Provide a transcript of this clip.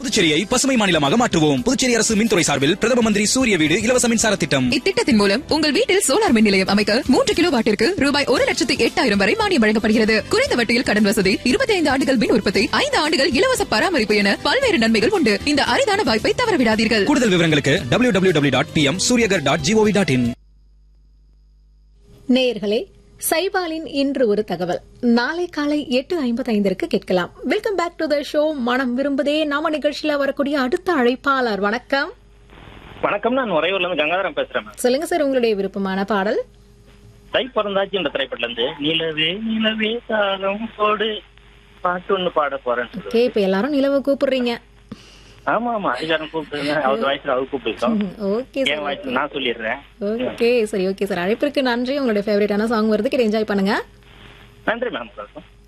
புதுச்சேரியை பசுமை மாநிலமாக மாற்றுவோம். புதுச்சேரி அரசு மின்துறை சார்பில் பிரதம மந்திரி சூரிய வீடு இலவச மின்சார திட்டம். இத்திட்டத்தின் மூலம் உங்கள் வீட்டில் சோலார் மின் நிலையம் அமைக்க 3 கிலோ வாட்டிற்கு ரூபாய் 1,08,000 வரை மானியம் வழங்கப்படுகிறது. குறைந்த வட்டியில் கடன் வசதி, 25 ஆண்டுகள் மின் உற்பத்தி, 5 ஆண்டுகள் இலவச பராமரிப்பு என பல்வேறு நன்மைகள் உண்டு. இந்த அரிதான வாய்ப்பை தவறவிடாதீர்கள். கூடுதல் விவரங்களுக்கு www.pmsuryagar.gov.in. நேயர்களே, சைபாலின் இன்று ஒரு தகவல் நாளை காலை 8:55 கேட்கலாம். Welcome back to the show. மனம் விரும்புதே நாம நிகழ்ச்சியில வரக்கூடிய அடுத்த அழைப்பாளர். வணக்கம். வணக்கம், நான் உறையூர்ல இருந்து கங்காதரம் பேசுறேன். சொல்லுங்க சார், உங்களுடைய விருப்பமான பாடல். தை பிறந்தாச்சு என்ற திரைப்படத்துல இருந்து நிலவே நிலவே தாளம் போடு பாட்டு ஒண்ணு பாட போறேன். ஓகே, இப்ப எல்லாரும் நிலவை கூப்பிடுறீங்க. ஆமா ஆமா, அதிகாரம் கூப்பிடுங்க. அவர் வயசுல அவர் கூப்பிடுறோம். ஓகே என் வயசுல நான் சொல்லிடுறேன். ஓகே, சரி. ஓகே சார், அழைப்பிற்கு நன்றி. உங்களுடைய ஃபேவரட்டான சாங் வருது, என்ஜாய் பண்ணுங்க. நன்றி மேம்.